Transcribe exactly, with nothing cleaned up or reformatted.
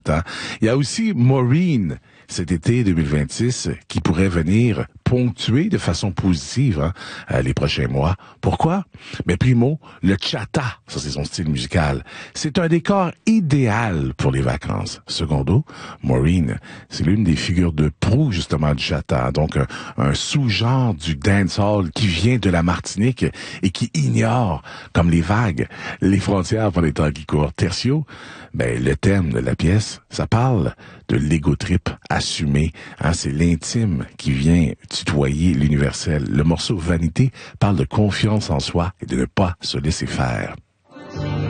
Hein? Il y a aussi Maureen, cet été deux mille vingt-six, qui pourrait venir ponctuer de façon positive hein, les prochains mois. Pourquoi? Mais primo, le chata, ça c'est son style musical, c'est un décor idéal pour les vacances. Secondo, Maureen, c'est l'une des figures de proue justement du chata, donc un, un sous-genre du dancehall qui vient de la Martinique et qui ignore, comme les vagues, les frontières pour les temps qui courent. Tertio, ben le thème de la pièce, ça parle de l'ego trip assumé. Hein, c'est l'intime qui vient tutoyer l'universel. Le morceau Vanité parle de confiance en soi et de ne pas se laisser faire.